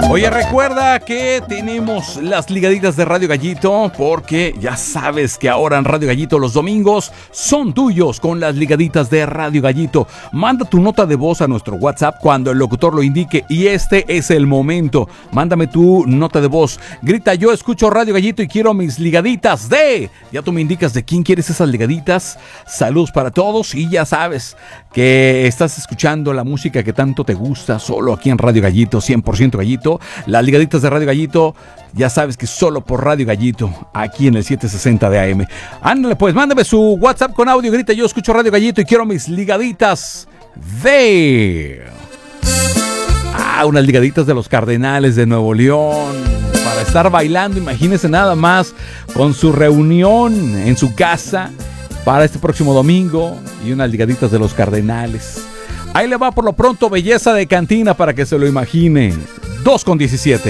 Oye, recuerda que tenemos las ligaditas de Radio Gallito, porque ya sabes que ahora en Radio Gallito los domingos son tuyos con las ligaditas de Radio Gallito. Manda tu nota de voz a nuestro WhatsApp cuando el locutor lo indique y este es el momento. Mándame tu nota de voz. Grita: yo escucho Radio Gallito y quiero mis ligaditas de... Ya tú me indicas de quién quieres esas ligaditas. Saludos para todos y ya sabes que estás escuchando la música que tanto te gusta solo aquí en Radio Gallito, 100% Gallito. Las ligaditas de Radio Gallito, ya sabes que solo por Radio Gallito, aquí en el 760 de AM. Ándale pues, mándame su WhatsApp con audio, grita: yo escucho Radio Gallito y quiero mis ligaditas de... unas ligaditas de los Cardenales de Nuevo León, para estar bailando, imagínense nada más, con su reunión en su casa para este próximo domingo, y unas ligaditas de los Cardenales. Ahí le va por lo pronto Belleza de Cantina para que se lo imagine. 2:17.